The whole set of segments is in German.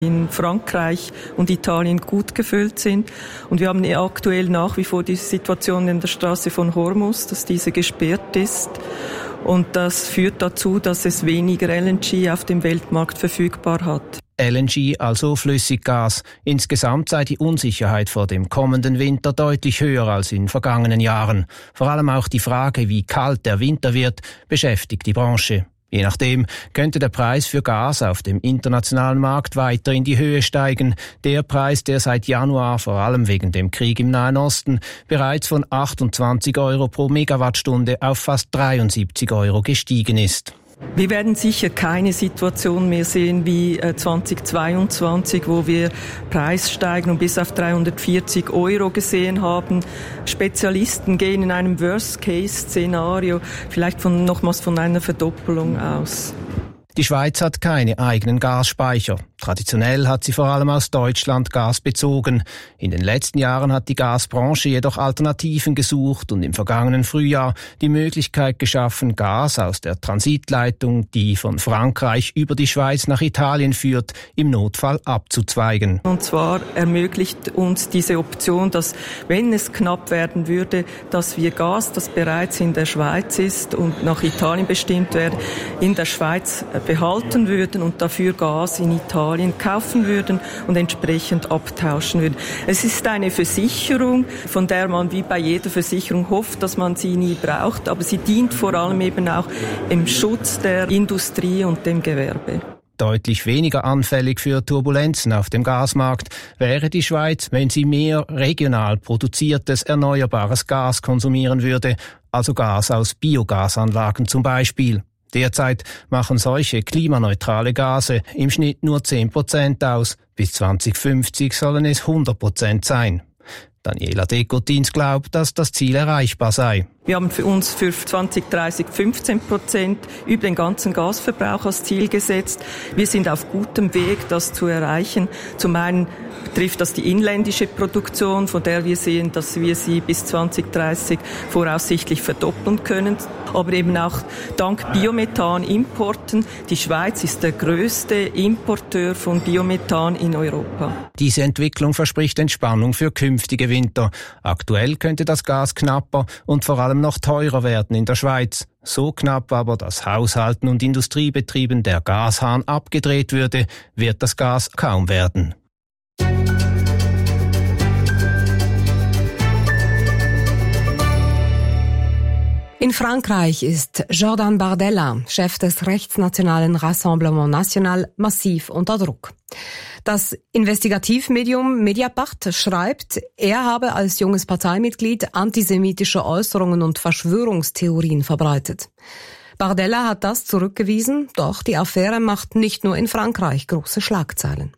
in Frankreich und Italien gut gefüllt sind. Und wir haben aktuell nach wie vor die Situation in der Straße von Hormuz, dass diese gesperrt ist. Und das führt dazu, dass es weniger LNG auf dem Weltmarkt verfügbar hat. LNG, also Flüssiggas. Insgesamt sei die Unsicherheit vor dem kommenden Winter deutlich höher als in vergangenen Jahren. Vor allem auch die Frage, wie kalt der Winter wird, beschäftigt die Branche. Je nachdem könnte der Preis für Gas auf dem internationalen Markt weiter in die Höhe steigen. Der Preis, der seit Januar, vor allem wegen dem Krieg im Nahen Osten, bereits von 28 € pro Megawattstunde auf fast 73 € gestiegen ist. Wir werden sicher keine Situation mehr sehen wie 2022, wo wir Preissteigerungen bis auf 340 € gesehen haben. Spezialisten gehen in einem Worst-Case-Szenario vielleicht nochmals von einer Verdoppelung aus. Die Schweiz hat keine eigenen Gasspeicher. Traditionell hat sie vor allem aus Deutschland Gas bezogen. In den letzten Jahren hat die Gasbranche jedoch Alternativen gesucht und im vergangenen Frühjahr die Möglichkeit geschaffen, Gas aus der Transitleitung, die von Frankreich über die Schweiz nach Italien führt, im Notfall abzuzweigen. Und zwar ermöglicht uns diese Option, dass, wenn es knapp werden würde, dass wir Gas, das bereits in der Schweiz ist und nach Italien bestimmt wäre, in der Schweiz behalten würden und dafür Gas in Italien kaufen würden und entsprechend abtauschen würden. Es ist eine Versicherung, von der man wie bei jeder Versicherung hofft, dass man sie nie braucht, aber sie dient vor allem eben auch im Schutz der Industrie und dem Gewerbe. Deutlich weniger anfällig für Turbulenzen auf dem Gasmarkt wäre die Schweiz, wenn sie mehr regional produziertes erneuerbares Gas konsumieren würde, also Gas aus Biogasanlagen zum Beispiel. Derzeit machen solche klimaneutrale Gase im Schnitt nur 10% aus. Bis 2050 sollen es 100% sein. Daniela Dekotins glaubt, dass das Ziel erreichbar sei. Wir haben für uns für 2030 15% über den ganzen Gasverbrauch als Ziel gesetzt. Wir sind auf gutem Weg, das zu erreichen. Zum einen betrifft das die inländische Produktion, von der wir sehen, dass wir sie bis 2030 voraussichtlich verdoppeln können. Aber eben auch dank Biomethan-Importen. Die Schweiz ist der größte Importeur von Biomethan in Europa. Diese Entwicklung verspricht Entspannung für künftige Winter. Aktuell könnte das Gas knapper und vor allem noch teurer werden in der Schweiz. So knapp aber, dass Haushalten und Industriebetrieben der Gashahn abgedreht würde, wird das Gas kaum werden. In Frankreich ist Jordan Bardella, Chef des rechtsnationalen Rassemblement National, massiv unter Druck. Das Investigativmedium Mediapart schreibt, er habe als junges Parteimitglied antisemitische Äußerungen und Verschwörungstheorien verbreitet. Bardella hat das zurückgewiesen, doch die Affäre macht nicht nur in Frankreich große Schlagzeilen.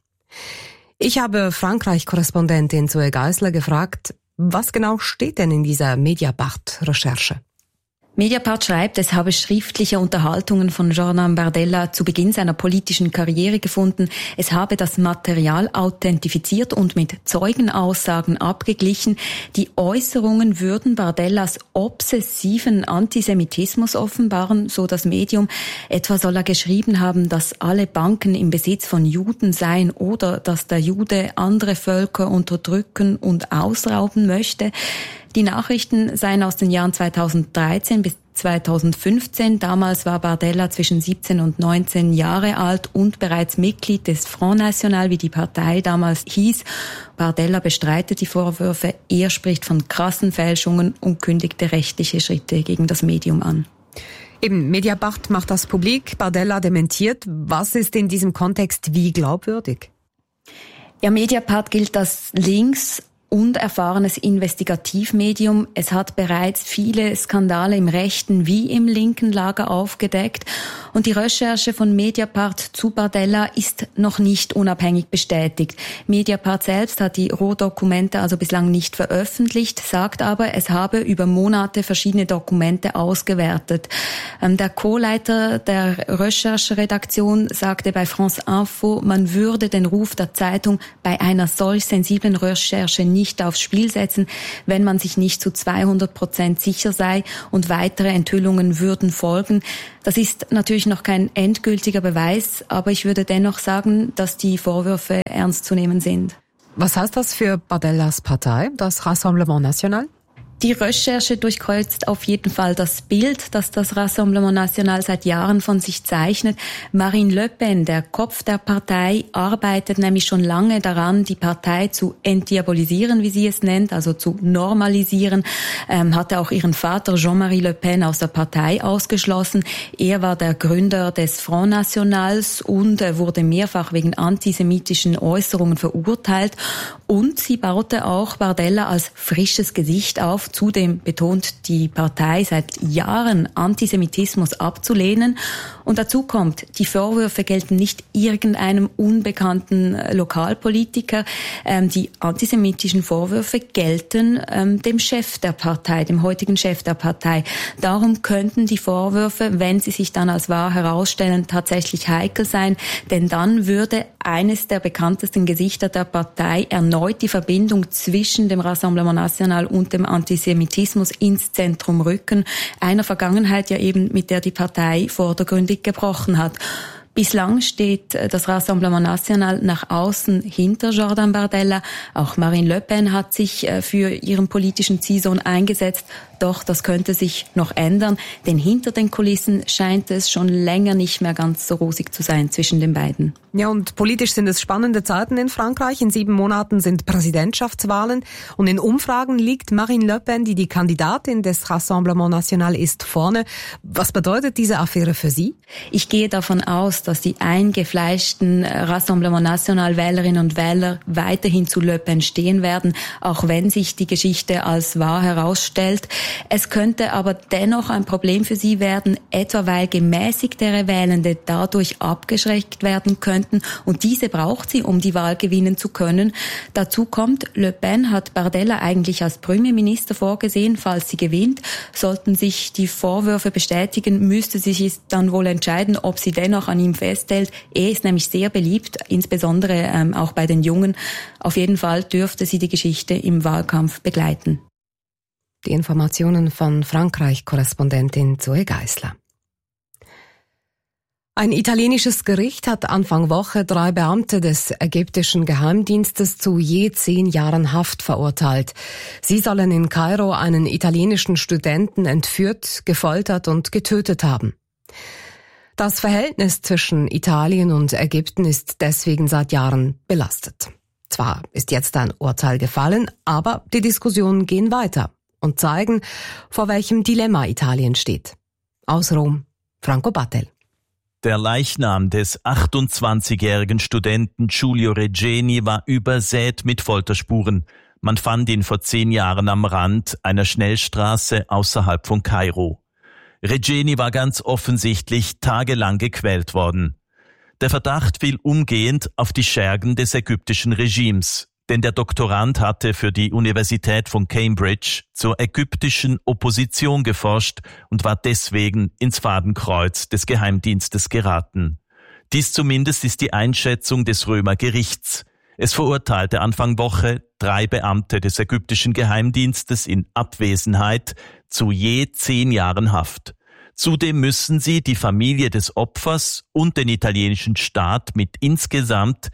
Ich habe Frankreich-Korrespondentin Zoe Geisler gefragt, was genau steht denn in dieser Mediapart-Recherche? Mediapart schreibt, es habe schriftliche Unterhaltungen von Jordan Bardella zu Beginn seiner politischen Karriere gefunden. Es habe das Material authentifiziert und mit Zeugenaussagen abgeglichen. Die Äußerungen würden Bardellas obsessiven Antisemitismus offenbaren, so das Medium. Etwa soll er geschrieben haben, dass alle Banken im Besitz von Juden seien oder dass der Jude andere Völker unterdrücken und ausrauben möchte. Die Nachrichten seien aus den Jahren 2013 bis 2015. Damals war Bardella zwischen 17 und 19 Jahre alt und bereits Mitglied des Front National, wie die Partei damals hieß. Bardella bestreitet die Vorwürfe. Er spricht von krassen Fälschungen und kündigte rechtliche Schritte gegen das Medium an. Eben, Mediapart macht das publik, Bardella dementiert. Was ist in diesem Kontext wie glaubwürdig? Ja, Mediapart gilt als links und erfahrenes Investigativmedium. Es hat bereits viele Skandale im rechten wie im linken Lager aufgedeckt. Und die Recherche von Mediapart zu Bardella ist noch nicht unabhängig bestätigt. Mediapart selbst hat die Rohdokumente also bislang nicht veröffentlicht, sagt aber, es habe über Monate verschiedene Dokumente ausgewertet. Der Co-Leiter der Rechercheredaktion sagte bei France Info, man würde den Ruf der Zeitung bei einer solch sensiblen Recherche nie nicht aufs Spiel setzen, wenn man sich nicht zu 200% sicher sei, und weitere Enthüllungen würden folgen. Das ist natürlich noch kein endgültiger Beweis, aber ich würde dennoch sagen, dass die Vorwürfe ernst zu nehmen sind. Was heißt das für Bardellas Partei, das Rassemblement National? Die Recherche durchkreuzt auf jeden Fall das Bild, das das Rassemblement National seit Jahren von sich zeichnet. Marine Le Pen, der Kopf der Partei, arbeitet nämlich schon lange daran, die Partei zu entdiabolisieren, wie sie es nennt, also zu normalisieren. Hatte auch ihren Vater Jean-Marie Le Pen aus der Partei ausgeschlossen. Er war der Gründer des Front Nationals und wurde mehrfach wegen antisemitischen Äußerungen verurteilt. Und sie baute auch Bardella als frisches Gesicht auf. Zudem betont die Partei seit Jahren, Antisemitismus abzulehnen. Und dazu kommt, die Vorwürfe gelten nicht irgendeinem unbekannten Lokalpolitiker. Die antisemitischen Vorwürfe gelten dem Chef der Partei, dem heutigen Chef der Partei. Darum könnten die Vorwürfe, wenn sie sich dann als wahr herausstellen, tatsächlich heikel sein. Denn dann würde eines der bekanntesten Gesichter der Partei erneut die Verbindung zwischen dem Rassemblement National und dem Antisemitismus ins Zentrum rücken. Einer Vergangenheit ja eben, mit der die Partei vordergründig gebrochen hat. Bislang steht das Rassemblement National nach außen hinter Jordan Bardella. Auch Marine Le Pen hat sich für ihren politischen Ziehsohn eingesetzt. Doch das könnte sich noch ändern, denn hinter den Kulissen scheint es schon länger nicht mehr ganz so rosig zu sein zwischen den beiden. Ja, und politisch sind es spannende Zeiten in Frankreich. In 7 Monaten sind Präsidentschaftswahlen und in Umfragen liegt Marine Le Pen, die Kandidatin des Rassemblement National ist, vorne. Was bedeutet diese Affäre für Sie? Ich gehe davon aus, dass die eingefleischten Rassemblement National Wählerinnen und Wähler weiterhin zu Le Pen stehen werden, auch wenn sich die Geschichte als wahr herausstellt. Es könnte aber dennoch ein Problem für sie werden, etwa weil gemäßigtere Wählende dadurch abgeschreckt werden könnten, und diese braucht sie, um die Wahl gewinnen zu können. Dazu kommt, Le Pen hat Bardella eigentlich als Premierminister vorgesehen, falls sie gewinnt. Sollten sich die Vorwürfe bestätigen, müsste sie sich dann wohl entscheiden, ob sie dennoch an ihm festhält. Er ist nämlich sehr beliebt, insbesondere auch bei den Jungen. Auf jeden Fall dürfte sie die Geschichte im Wahlkampf begleiten. Die Informationen von Frankreich-Korrespondentin Zoe Geisler. Ein italienisches Gericht hat Anfang Woche 3 Beamte des ägyptischen Geheimdienstes zu je 10 Jahren Haft verurteilt. Sie sollen in Kairo einen italienischen Studenten entführt, gefoltert und getötet haben. Das Verhältnis zwischen Italien und Ägypten ist deswegen seit Jahren belastet. Zwar ist jetzt ein Urteil gefallen, aber die Diskussionen gehen weiter und zeigen, vor welchem Dilemma Italien steht. Aus Rom, Franco Battel. Der Leichnam des 28-jährigen Studenten Giulio Regeni war übersät mit Folterspuren. Man fand ihn vor 10 Jahren am Rand einer Schnellstraße außerhalb von Kairo. Regeni war ganz offensichtlich tagelang gequält worden. Der Verdacht fiel umgehend auf die Schergen des ägyptischen Regimes, denn der Doktorand hatte für die Universität von Cambridge zur ägyptischen Opposition geforscht und war deswegen ins Fadenkreuz des Geheimdienstes geraten. Dies zumindest ist die Einschätzung des Römergerichts. Es verurteilte Anfang Woche 3 Beamte des ägyptischen Geheimdienstes in Abwesenheit zu je 10 Jahren Haft. Zudem müssen sie die Familie des Opfers und den italienischen Staat mit insgesamt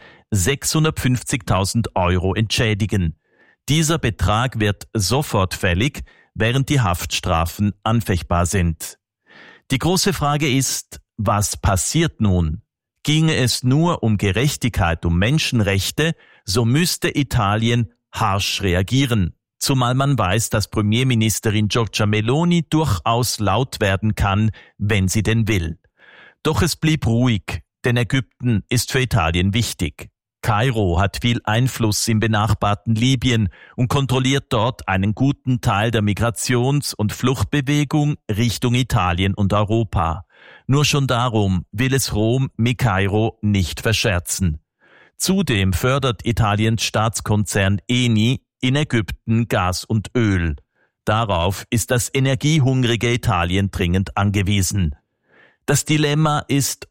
650.000 € entschädigen. Dieser Betrag wird sofort fällig, während die Haftstrafen anfechtbar sind. Die große Frage ist, was passiert nun? Ginge es nur um Gerechtigkeit, um Menschenrechte, so müsste Italien harsch reagieren. Zumal man weiß, dass Premierministerin Giorgia Meloni durchaus laut werden kann, wenn sie denn will. Doch es blieb ruhig, denn Ägypten ist für Italien wichtig. Kairo hat viel Einfluss im benachbarten Libyen und kontrolliert dort einen guten Teil der Migrations- und Fluchtbewegung Richtung Italien und Europa. Nur schon darum will es Rom mit Kairo nicht verscherzen. Zudem fördert Italiens Staatskonzern Eni in Ägypten Gas und Öl. Darauf ist das energiehungrige Italien dringend angewiesen. Das Dilemma ist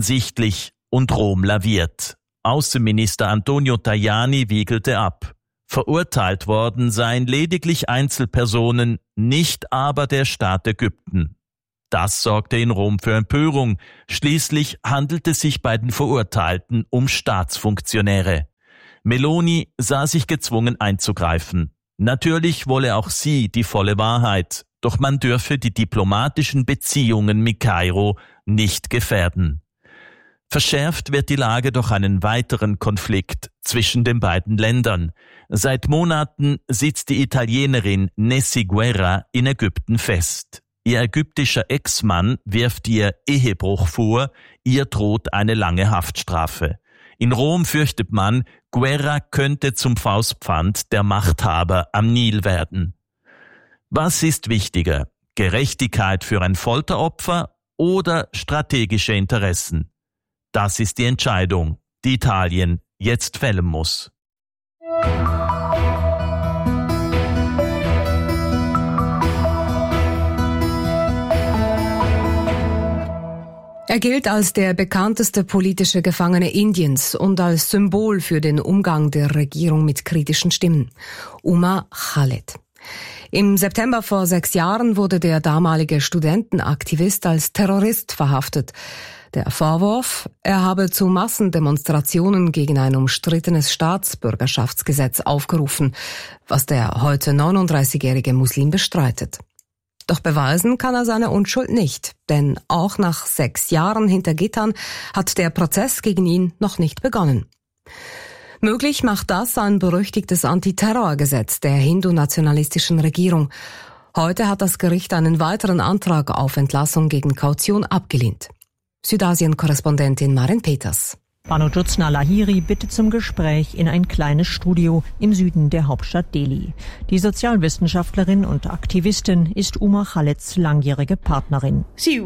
offensichtlich und Rom laviert. Außenminister Antonio Tajani wiegelte ab. Verurteilt worden seien lediglich Einzelpersonen, nicht aber der Staat Ägypten. Das sorgte in Rom für Empörung. Schließlich handelt es sich bei den Verurteilten um Staatsfunktionäre. Meloni sah sich gezwungen einzugreifen. Natürlich wolle auch sie die volle Wahrheit, doch man dürfe die diplomatischen Beziehungen mit Kairo nicht gefährden. Verschärft wird die Lage durch einen weiteren Konflikt zwischen den beiden Ländern. Seit Monaten sitzt die Italienerin Nessy Guerra in Ägypten fest. Ihr ägyptischer Ex-Mann wirft ihr Ehebruch vor, ihr droht eine lange Haftstrafe. In Rom fürchtet man, Guerra könnte zum Faustpfand der Machthaber am Nil werden. Was ist wichtiger? Gerechtigkeit für ein Folteropfer oder strategische Interessen? Das ist die Entscheidung, die Italien jetzt fällen muss. Er gilt als der bekannteste politische Gefangene Indiens und als Symbol für den Umgang der Regierung mit kritischen Stimmen. Umar Khaled. Im September vor 6 Jahren wurde der damalige Studentenaktivist als Terrorist verhaftet. Der Vorwurf, er habe zu Massendemonstrationen gegen ein umstrittenes Staatsbürgerschaftsgesetz aufgerufen, was der heute 39-jährige Muslim bestreitet. Doch beweisen kann er seine Unschuld nicht, denn auch nach 6 Jahren hinter Gittern hat der Prozess gegen ihn noch nicht begonnen. Möglich macht das ein berüchtigtes Antiterrorgesetz der hindu-nationalistischen Regierung. Heute hat das Gericht einen weiteren Antrag auf Entlassung gegen Kaution abgelehnt. Südasien-Korrespondentin Maren Peters. Bano Jyotsna Lahiri bittet zum Gespräch in ein kleines Studio im Süden der Hauptstadt Delhi. Die Sozialwissenschaftlerin und Aktivistin ist Umar Khaleds langjährige Partnerin. Sie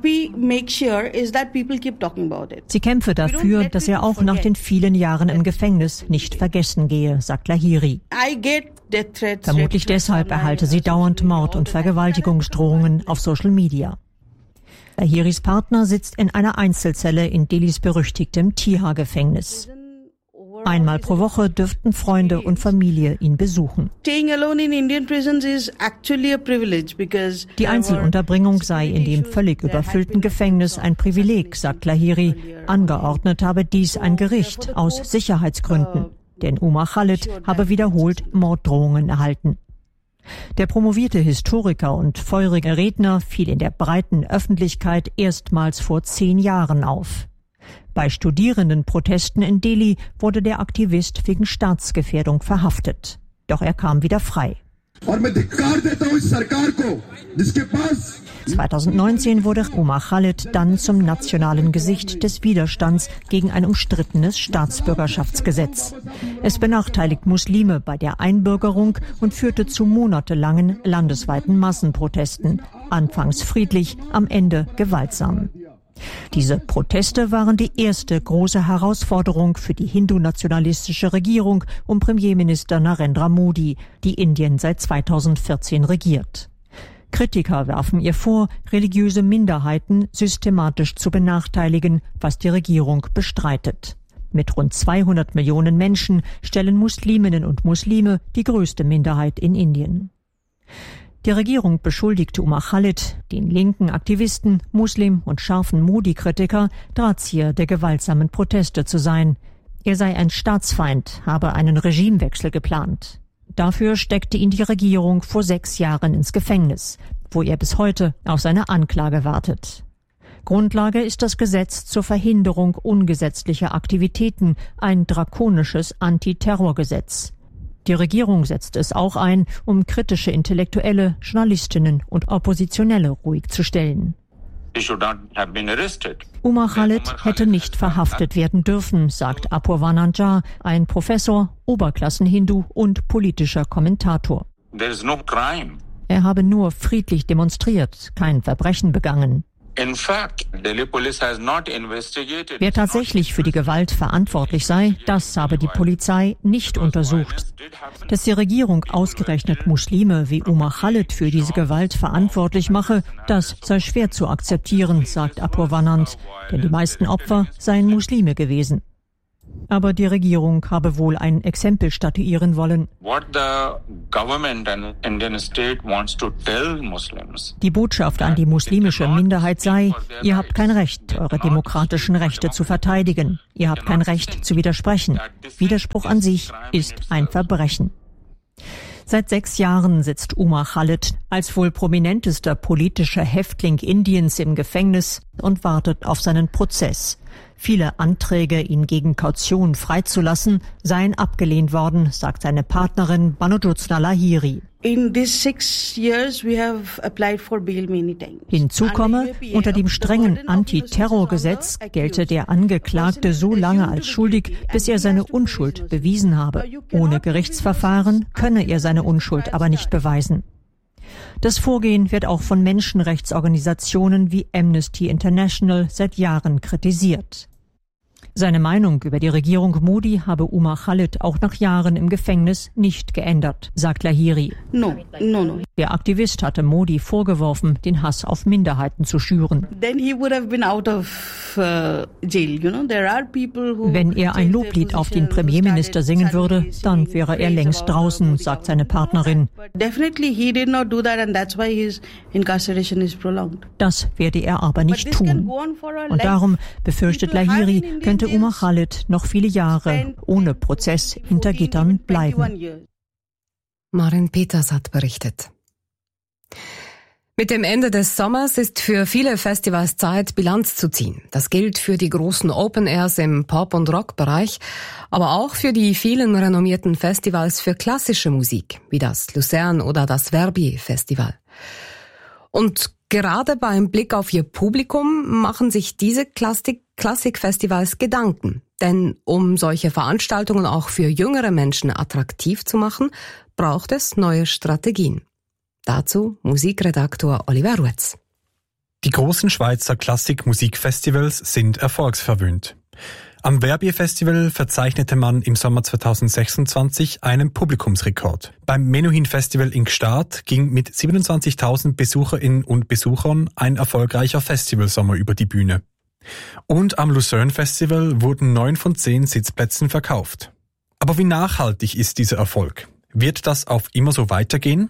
kämpfe dafür, dass er auch nach den vielen Jahren im Gefängnis nicht vergessen gehe, sagt Lahiri. Vermutlich deshalb erhalte sie dauernd Mord- und Vergewaltigungsdrohungen auf Social Media. Lahiris Partner sitzt in einer Einzelzelle in Delhis berüchtigtem Tiha-Gefängnis. Einmal pro Woche dürften Freunde und Familie ihn besuchen. Die Einzelunterbringung sei in dem völlig überfüllten Gefängnis ein Privileg, sagt Lahiri. Angeordnet habe dies ein Gericht aus Sicherheitsgründen. Denn Umar Khaled habe wiederholt Morddrohungen erhalten. Der promovierte Historiker und feurige Redner fiel in der breiten Öffentlichkeit erstmals vor 10 Jahren auf. Bei Studierendenprotesten in Delhi wurde der Aktivist wegen Staatsgefährdung verhaftet. Doch er kam wieder frei. 2019 wurde Umar Khaled dann zum nationalen Gesicht des Widerstands gegen ein umstrittenes Staatsbürgerschaftsgesetz. Es benachteiligt Muslime bei der Einbürgerung und führte zu monatelangen landesweiten Massenprotesten. Anfangs friedlich, am Ende gewaltsam. Diese Proteste waren die erste große Herausforderung für die hindu-nationalistische Regierung um Premierminister Narendra Modi, die Indien seit 2014 regiert. Kritiker werfen ihr vor, religiöse Minderheiten systematisch zu benachteiligen, was die Regierung bestreitet. Mit rund 200 Millionen Menschen stellen Musliminnen und Muslime die größte Minderheit in Indien. Die Regierung beschuldigte Umar Khaled, den linken Aktivisten, Muslim und scharfen Modi-Kritiker, Drahtzieher der gewaltsamen Proteste zu sein. Er sei ein Staatsfeind, habe einen Regimewechsel geplant. Dafür steckte ihn die Regierung vor 6 Jahren ins Gefängnis, wo er bis heute auf seine Anklage wartet. Grundlage ist das Gesetz zur Verhinderung ungesetzlicher Aktivitäten, ein drakonisches Antiterrorgesetz. Die Regierung setzt es auch ein, um kritische Intellektuelle, Journalistinnen und Oppositionelle ruhig zu stellen. Umar Khaled hätte nicht verhaftet werden dürfen, sagt Apurva Jha, ein Professor, Oberklassen-Hindu und politischer Kommentator. Er habe nur friedlich demonstriert, kein Verbrechen begangen. Wer tatsächlich für die Gewalt verantwortlich sei, das habe die Polizei nicht untersucht. Dass die Regierung ausgerechnet Muslime wie Umar Khaled für diese Gewalt verantwortlich mache, das sei schwer zu akzeptieren, sagt Apurva, denn die meisten Opfer seien Muslime gewesen. Aber die Regierung habe wohl ein Exempel statuieren wollen. Die Botschaft an die muslimische Minderheit sei, ihr habt kein Recht, eure demokratischen Rechte zu verteidigen. Ihr habt kein Recht zu widersprechen. Widerspruch an sich ist ein Verbrechen. Seit 6 Jahren sitzt Umar Khalid als wohl prominentester politischer Häftling Indiens im Gefängnis und wartet auf seinen Prozess. Viele Anträge, ihn gegen Kaution freizulassen, seien abgelehnt worden, sagt seine Partnerin Banojyotsna Lahiri. Hinzu komme, unter dem strengen Antiterrorgesetz gelte der Angeklagte so lange als schuldig, bis er seine Unschuld bewiesen habe. Ohne Gerichtsverfahren könne er seine Unschuld aber nicht beweisen. Das Vorgehen wird auch von Menschenrechtsorganisationen wie Amnesty International seit Jahren kritisiert. Seine Meinung über die Regierung Modi habe Umar Khalid auch nach Jahren im Gefängnis nicht geändert, sagt Lahiri. No. Der Aktivist hatte Modi vorgeworfen, den Hass auf Minderheiten zu schüren. Wenn er ein Loblied auf den Premierminister singen würde, dann wäre er längst draußen, sagt seine Partnerin. Das werde er aber nicht tun. Und darum, befürchtet Lahiri, könnte Umar Khalid noch viele Jahre ohne Prozess hinter Gittern bleiben. Marin Peters hat berichtet. Mit dem Ende des Sommers ist für viele Festivals Zeit, Bilanz zu ziehen. Das gilt für die großen Open Airs im Pop- und Rock-Bereich, aber auch für die vielen renommierten Festivals für klassische Musik, wie das Luzern oder das Verbier-Festival. Und gerade beim Blick auf ihr Publikum machen sich diese Klassikfestivals Gedanken. Denn um solche Veranstaltungen auch für jüngere Menschen attraktiv zu machen, braucht es neue Strategien. Dazu Musikredaktor Oliver Ruetz. Die großen Schweizer Klassik-Musikfestivals sind erfolgsverwöhnt. Am Verbier-Festival verzeichnete man im Sommer 2026 einen Publikumsrekord. Beim Menuhin-Festival in Gstaad ging mit 27.000 Besucherinnen und Besuchern ein erfolgreicher Festivalsommer über die Bühne. Und am Lucerne-Festival wurden 9 von 10 Sitzplätzen verkauft. Aber wie nachhaltig ist dieser Erfolg? Wird das auf immer so weitergehen?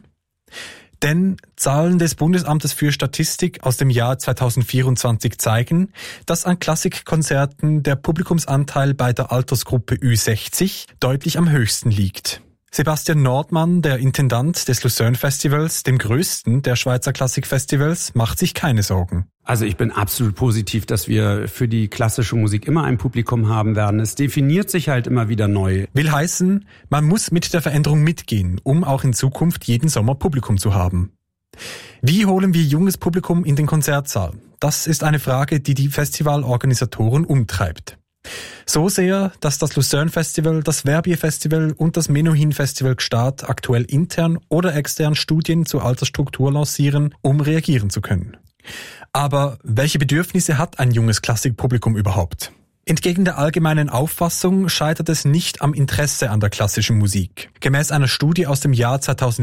Denn Zahlen des Bundesamtes für Statistik aus dem Jahr 2024 zeigen, dass an Klassikkonzerten der Publikumsanteil bei der Altersgruppe Ü60 deutlich am höchsten liegt. Sebastian Nordmann, der Intendant des Lucerne Festivals, dem größten der Schweizer Klassikfestivals, macht sich keine Sorgen. Also ich bin absolut positiv, dass wir für die klassische Musik immer ein Publikum haben werden. Es definiert sich halt immer wieder neu. Will heißen, man muss mit der Veränderung mitgehen, um auch in Zukunft jeden Sommer Publikum zu haben. Wie holen wir junges Publikum in den Konzertsaal? Das ist eine Frage, die die Festivalorganisatoren umtreibt. So sehr, dass das Lucerne Festival, das Verbier Festival und das Menuhin Festival Gstaad aktuell intern oder extern Studien zur Altersstruktur lancieren, um reagieren zu können. Aber welche Bedürfnisse hat ein junges Klassikpublikum überhaupt? Entgegen der allgemeinen Auffassung scheitert es nicht am Interesse an der klassischen Musik. Gemäß einer Studie aus dem Jahr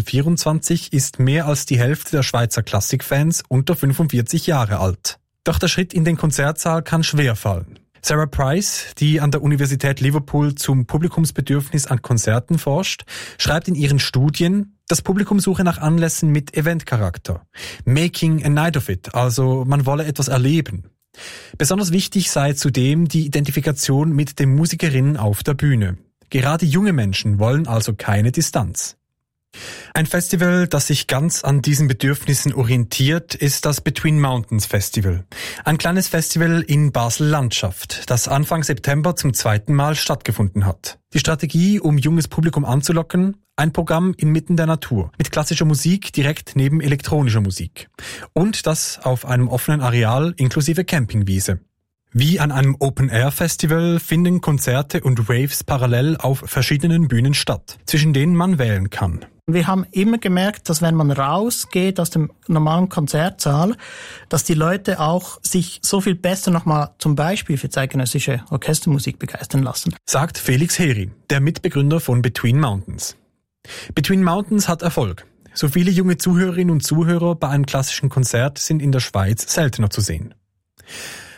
2024 ist mehr als die Hälfte der Schweizer Klassikfans unter 45 Jahre alt. Doch der Schritt in den Konzertsaal kann schwerfallen. Sarah Price, die an der Universität Liverpool zum Publikumsbedürfnis an Konzerten forscht, schreibt in ihren Studien, das Publikum suche nach Anlässen mit Eventcharakter. Making a night of it, also man wolle etwas erleben. Besonders wichtig sei zudem die Identifikation mit den Musikerinnen auf der Bühne. Gerade junge Menschen wollen also keine Distanz. Ein Festival, das sich ganz an diesen Bedürfnissen orientiert, ist das Between Mountains Festival. Ein kleines Festival in Basel-Landschaft, das Anfang September zum 2. Mal stattgefunden hat. Die Strategie, um junges Publikum anzulocken? Ein Programm inmitten der Natur, mit klassischer Musik direkt neben elektronischer Musik. Und das auf einem offenen Areal inklusive Campingwiese. Wie an einem Open-Air-Festival finden Konzerte und Raves parallel auf verschiedenen Bühnen statt, zwischen denen man wählen kann. Wir haben immer gemerkt, dass wenn man rausgeht aus dem normalen Konzertsaal, dass die Leute auch sich so viel besser nochmal zum Beispiel für zeitgenössische Orchestermusik begeistern lassen. Sagt Felix Heri, der Mitbegründer von Between Mountains. Between Mountains hat Erfolg. So viele junge Zuhörerinnen und Zuhörer bei einem klassischen Konzert sind in der Schweiz seltener zu sehen.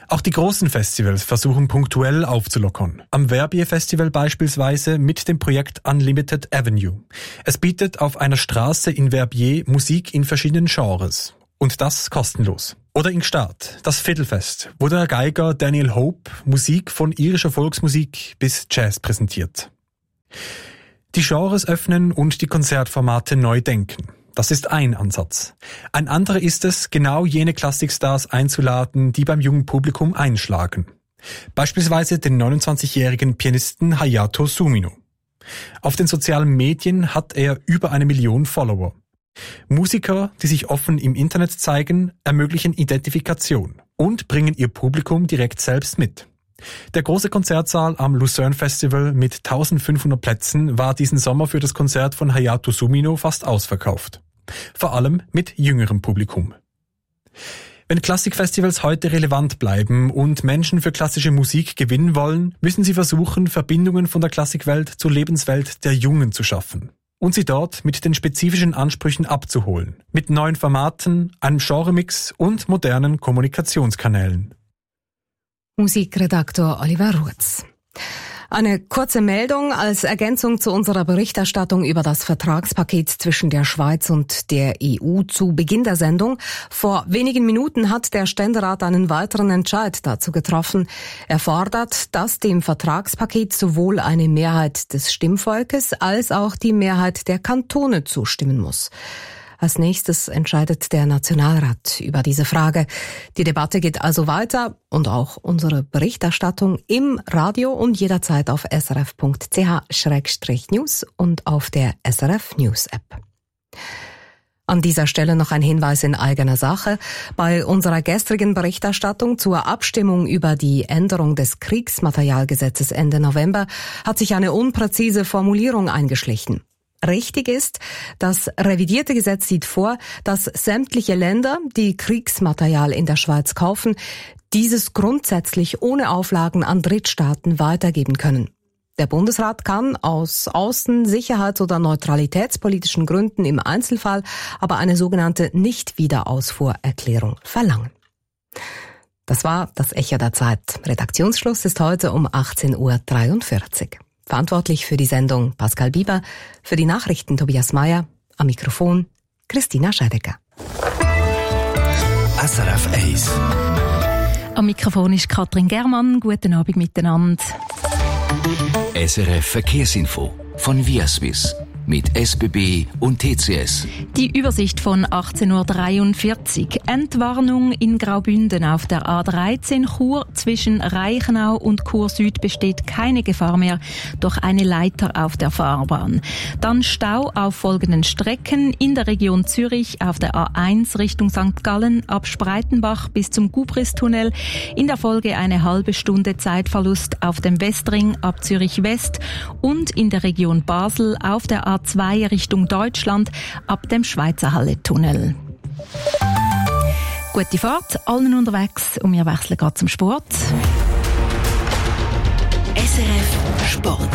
Auch die großen Festivals versuchen punktuell aufzulockern. Am Verbier Festival beispielsweise mit dem Projekt Unlimited Avenue. Es bietet auf einer Straße in Verbier Musik in verschiedenen Genres. Und das kostenlos. Oder in Gstaad, das Fiddlefest, wo der Geiger Daniel Hope Musik von irischer Volksmusik bis Jazz präsentiert. Die Genres öffnen und die Konzertformate neu denken. Das ist ein Ansatz. Ein anderer ist es, genau jene Klassikstars einzuladen, die beim jungen Publikum einschlagen. Beispielsweise den 29-jährigen Pianisten Hayato Sumino. Auf den sozialen Medien hat er über 1 Million Follower. Musiker, die sich offen im Internet zeigen, ermöglichen Identifikation und bringen ihr Publikum direkt selbst mit. Der große Konzertsaal am Lucerne Festival mit 1500 Plätzen war diesen Sommer für das Konzert von Hayato Sumino fast ausverkauft. Vor allem mit jüngerem Publikum. Wenn Klassikfestivals heute relevant bleiben und Menschen für klassische Musik gewinnen wollen, müssen sie versuchen, Verbindungen von der Klassikwelt zur Lebenswelt der Jungen zu schaffen. Und sie dort mit den spezifischen Ansprüchen abzuholen. Mit neuen Formaten, einem Genremix und modernen Kommunikationskanälen. Musikredaktor Oliver Rutz. Eine kurze Meldung als Ergänzung zu unserer Berichterstattung über das Vertragspaket zwischen der Schweiz und der EU zu Beginn der Sendung. Vor wenigen Minuten hat der Ständerat einen weiteren Entscheid dazu getroffen. Er fordert, dass dem Vertragspaket sowohl eine Mehrheit des Stimmvolkes als auch die Mehrheit der Kantone zustimmen muss. Als nächstes entscheidet der Nationalrat über diese Frage. Die Debatte geht also weiter und auch unsere Berichterstattung im Radio und jederzeit auf srf.ch/news und auf der SRF News App. An dieser Stelle noch ein Hinweis in eigener Sache. Bei unserer gestrigen Berichterstattung zur Abstimmung über die Änderung des Kriegsmaterialgesetzes Ende November hat sich eine unpräzise Formulierung eingeschlichen. Richtig ist, das revidierte Gesetz sieht vor, dass sämtliche Länder, die Kriegsmaterial in der Schweiz kaufen, dieses grundsätzlich ohne Auflagen an Drittstaaten weitergeben können. Der Bundesrat kann aus außen-, sicherheits- oder neutralitätspolitischen Gründen im Einzelfall aber eine sogenannte Nicht-Wiederausfuhrerklärung verlangen. Das war das Echo der Zeit. Redaktionsschluss ist heute um 18:43 Uhr. Verantwortlich für die Sendung Pascal Bieber, für die Nachrichten Tobias Mayer, am Mikrofon Christina Scheidecker. SRF 1. Am Mikrofon ist Katrin Germann. Guten Abend miteinander. SRF Verkehrsinfo von Viaswiss mit SBB und TCS. Die Übersicht von 18:43 Uhr. Entwarnung in Graubünden auf der A13 Chur. Zwischen Reichenau und Chur Süd besteht keine Gefahr mehr durch eine Leiter auf der Fahrbahn. Dann Stau auf folgenden Strecken. In der Region Zürich auf der A1 Richtung St. Gallen ab Spreitenbach bis zum Gubristunnel. In der Folge eine halbe Stunde Zeitverlust auf dem Westring ab Zürich West und in der Region Basel auf der A2 Richtung Deutschland ab dem Schweizerhalle-Tunnel. Gute Fahrt, allen unterwegs und wir wechseln gerade zum Sport. SRF Sport.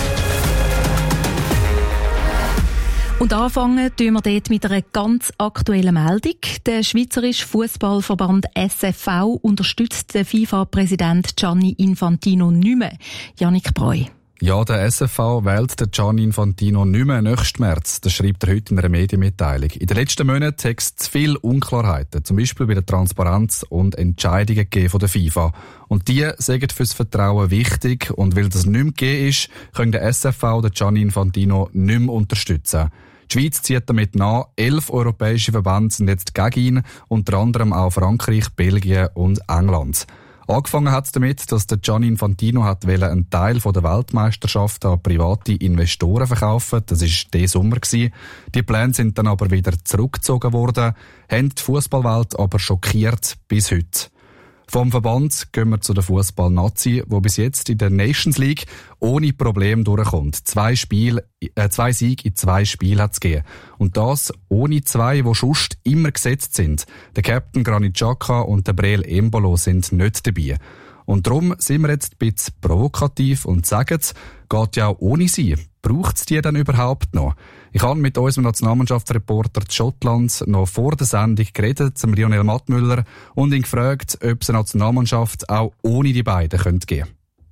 Und anfangen tun wir dort mit einer ganz aktuellen Meldung. Der Schweizerische Fußballverband SFV unterstützt den FIFA-Präsident Gianni Infantino nicht mehr. Jannik Breu. Ja, der SFV wählt den Gianni Infantino nicht mehr nächsten März. Das schreibt er heute in einer Medienmitteilung. In den letzten Monaten hat es zu viele Unklarheiten, zum Beispiel bei der Transparenz und Entscheidungen gegeben von der FIFA. Und die sind für das Vertrauen wichtig. Und weil das nicht mehr gegeben ist, können der SFV den Gianni Infantino nicht mehr unterstützen. Die Schweiz zieht damit nach. 11 europäische Verbände sind jetzt gegen ihn, unter anderem auch Frankreich, Belgien und England. Angefangen hat es damit, dass der Gianni Infantino einen Teil der Weltmeisterschaft an private Investoren verkaufen. Das war diesen Sommer. Die Pläne sind dann aber wieder zurückgezogen worden, haben die Fußballwelt aber schockiert bis heute. Vom Verband gehen wir zu der Fußball-Nazi, wo bis jetzt in der Nations League ohne Problem durchkommt. 2 Siege in 2 Spielen hat es gegeben. Und das ohne 2, die sonst immer gesetzt sind. Der Captain Granit Xhaka und der Breel Embolo sind nicht dabei. Und darum sind wir jetzt ein bisschen provokativ und sagen, geht ja auch ohne sie. braucht es die denn überhaupt noch? Ich habe mit unserem Nationalmannschaftsreporter Schottland noch vor der Sendung geredet, zum Lionel Mattmüller, und ihn gefragt, ob es eine Nationalmannschaft auch ohne die beiden geben könnte.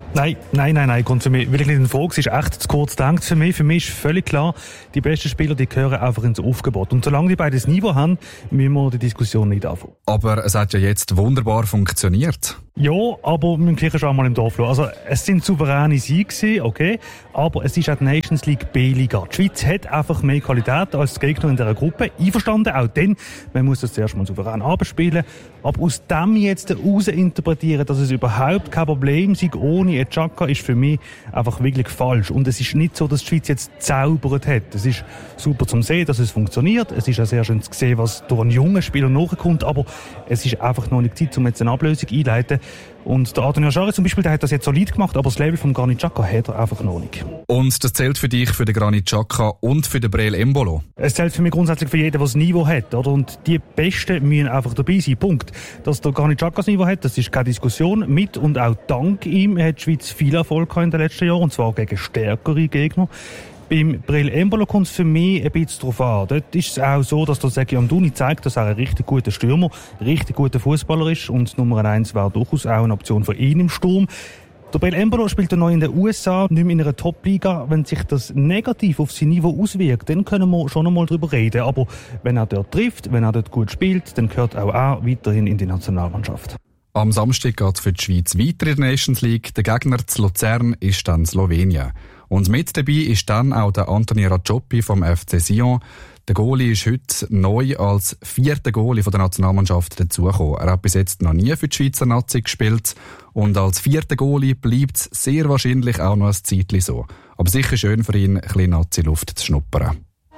Nein, kommt für mich wirklich nicht in Frage. Es ist echt zu kurz gedacht für mich. Für mich ist völlig klar, die besten Spieler, die gehören einfach ins Aufgebot. Und solange die beiden das Niveau haben, müssen wir die Diskussion nicht anfangen. Aber es hat ja jetzt wunderbar funktioniert. Ja, aber wir gleichen schon einmal im Dorf. Also, es sind souveräne Siege, okay, aber es ist auch die Nations League B-Liga. Die Schweiz hat einfach mehr Qualität als die Gegner in dieser Gruppe. Einverstanden, auch dann, man muss das zuerst mal souverän abspielen. Aber aus dem jetzt heraus interpretieren, dass es überhaupt kein Problem sei ohne Xhaka, ist für mich einfach wirklich falsch. Und es ist nicht so, dass die Schweiz jetzt zaubert hat. Es ist super zum Sehen, dass es funktioniert. Es ist auch sehr schön zu sehen, was durch einen jungen Spieler nachkommt. Aber es ist einfach noch nicht Zeit, um jetzt eine Ablösung einzuleiten. Und der Adrian Schari zum Beispiel, der hat das jetzt solid gemacht, aber das Level von Granit Xhaka hat er einfach noch nicht. Und das zählt für dich, für den Granit Xhaka und für den Breel Embolo? Es zählt für mich grundsätzlich für jeden, der das Niveau hat, oder? Und die Besten müssen einfach dabei sein, Punkt. Dass der Granit Xhaka das Niveau hat, das ist keine Diskussion. Mit und auch dank ihm hat die Schweiz viel Erfolg gehabt in den letzten Jahren, und zwar gegen stärkere Gegner. Beim Breel Embolo kommt es für mich ein bisschen darauf an. Dort ist es auch so, dass der Sergio Amdouni zeigt, dass er ein richtig guter Stürmer, richtig guter Fußballer ist, und Nummer 1 wäre durchaus auch eine Option für ihn im Sturm. Der Breel Embolo spielt neu in den USA, nicht mehr in einer Top-Liga. Wenn sich das negativ auf sein Niveau auswirkt, dann können wir schon einmal darüber reden. Aber wenn er dort trifft, wenn er dort gut spielt, dann gehört auch er weiterhin in die Nationalmannschaft. Am Samstag geht es für die Schweiz weiter in der Nations League. Der Gegner zu Luzern ist dann Slowenien. Und mit dabei ist dann auch der Anthony Rajopi vom FC Sion. Der Goalie ist heute neu als 4. Goalie von der Nationalmannschaft dazugekommen. Er hat bis jetzt noch nie für die Schweizer Nazi gespielt. Und als 4. Goalie bleibt es sehr wahrscheinlich auch noch ein Zeitchen so. Aber sicher schön für ihn, ein bisschen Nazi-Luft zu schnuppern.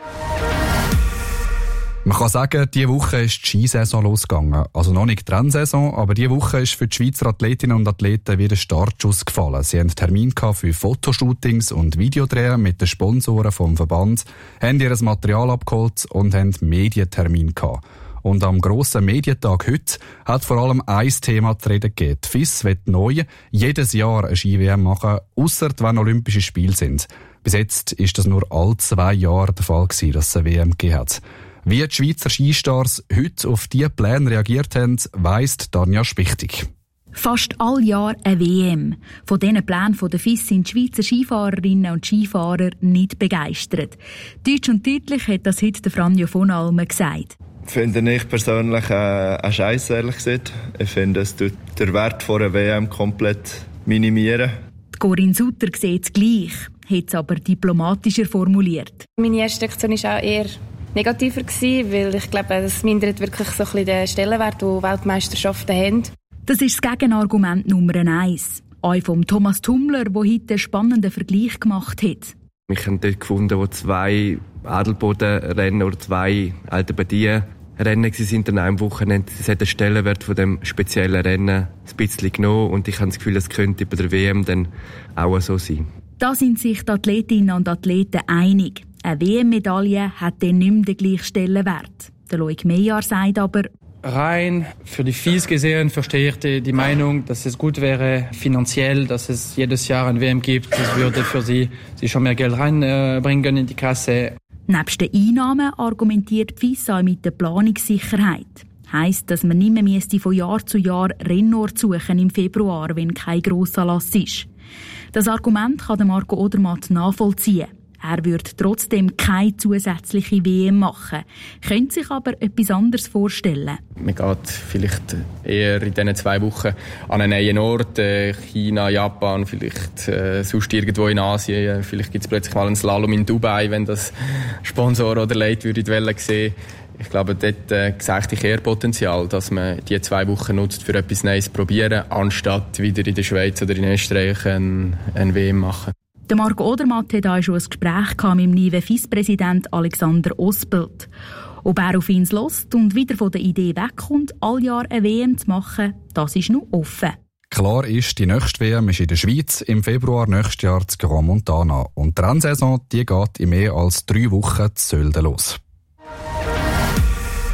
Man kann sagen, diese Woche ist die Skisaison losgegangen. Also noch nicht die Rennsaison, aber diese Woche ist für die Schweizer Athletinnen und Athleten wieder Startschuss gefallen. Sie hatten Termin für Fotoshootings und Videodrehen mit den Sponsoren vom Verband, haben ihr Material abgeholt und haben Medientermin gehabt. Und am grossen Medientag heute hat vor allem ein Thema zu reden gegeben. Die FIS wird neu jedes Jahr eine Ski-WM machen, ausser wenn Olympische Spiele sind. Bis jetzt ist das nur alle 2 Jahre der Fall gewesen, dass es eine WM gegeben hat. Wie die Schweizer Skistars heute auf diese Pläne reagiert haben, weiss Tanja Spichtig. Fast all Jahr eine WM. Von diesen Plänen der FIS sind die Schweizer Skifahrerinnen und Skifahrer nicht begeistert. Deutsch und deutlich hat das heute Franjo von Almen gesagt. Finde ich persönlich ein Scheiß, ehrlich gesagt. Ich finde, es tut den Wert von einer WM komplett minimieren. Die Corinne Sutter sieht es gleich, hat es aber diplomatischer formuliert. Meine erste Reaktion war auch eher negativer gewesen, weil ich glaube, das mindert wirklich so ein bisschen den Stellenwert, den Weltmeisterschaften haben. Das ist das Gegenargument Nummer 1. Auch vom Thomas Tummler, der heute einen spannenden Vergleich gemacht hat. Ich habe dort gefunden, wo 2 Adelbodenrennen oder 2 Altenbadien-Rennen waren an einem Wochenende. Das hat den Stellenwert von dem speziellen Rennen ein bisschen genommen, und ich habe das Gefühl, es könnte bei der WM dann auch so sein. Da sind sich die Athletinnen und Athleten einig. Eine WM-Medaille hat dann nicht mehr den gleichen Stellenwert. Der Loic Meyer sagt aber, rein für die FIS gesehen verstehe ich die Meinung, dass es gut wäre finanziell, dass es jedes Jahr ein WM gibt. Das würde für sie schon mehr Geld reinbringen in die Kasse. Nebst den Einnahmen argumentiert die FIS auch mit der Planungssicherheit. Heisst, dass man nicht mehr von Jahr zu Jahr Rennort suchen im Februar, wenn kein Grossanlass ist. Das Argument kann Marco Odermatt nachvollziehen. Er würde trotzdem keine zusätzliche WM machen, könnte sich aber etwas anderes vorstellen. Man geht vielleicht eher in diesen 2 Wochen an einen neuen Ort, China, Japan, vielleicht sonst irgendwo in Asien. Vielleicht gibt es plötzlich mal einen Slalom in Dubai, wenn das Sponsor oder Leute die Welle sehen. Ich glaube, dort sehe ich eher Potenzial, dass man die 2 Wochen nutzt, für etwas Neues zu probieren, anstatt wieder in der Schweiz oder in Österreich ein WM machen. Der Marco Odermatt hat auch schon ein Gespräch mit dem neuen FIS-Präsident Alexander Ospelt. Ob er auf ihn hört und wieder von der Idee wegkommt, all Jahr eine WM zu machen, das ist noch offen. Klar ist, die nächste WM ist in der Schweiz im Februar nächstes Jahr zu Grand Montana. Und die Rennsaison, die geht in mehr als 3 Wochen zu Sölden los.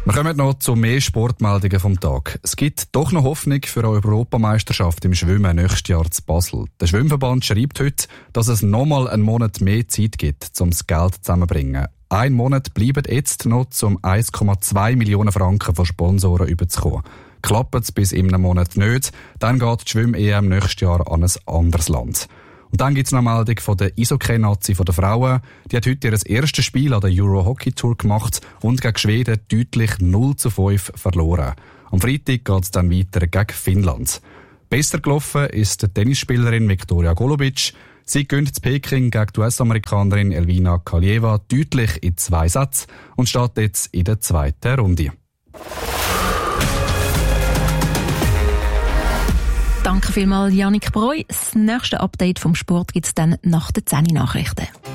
Wir kommen noch zu mehr Sportmeldungen vom Tag. Es gibt doch noch Hoffnung für eine Europameisterschaft im Schwimmen nächstes Jahr zu Basel. Der Schwimmverband schreibt heute, dass es nochmal einen Monat mehr Zeit gibt, um das Geld zusammenzubringen. Ein Monat bleibt jetzt noch, um 1,2 Millionen Franken von Sponsoren überzukommen. Klappt es bis in einem Monat nicht, dann geht die Schwimm-EM nächstes Jahr an ein anderes Land. Und dann gibt es noch eine Meldung von der Eishockey-Nazi der Frauen. Die hat heute ihr erstes Spiel an der Euro-Hockey-Tour gemacht und gegen Schweden deutlich 0:5 verloren. Am Freitag geht es dann weiter gegen Finnland. Besser gelaufen ist die Tennisspielerin Viktoria Golubic. Sie gewinnt in Peking gegen die US-Amerikanerin Elvina Kalieva deutlich in 2 Sätzen und steht jetzt in der 2. Runde. Danke vielmals, Yannick Breu. Das nächste Update vom Sport gibt es dann nach den 10 Nachrichten.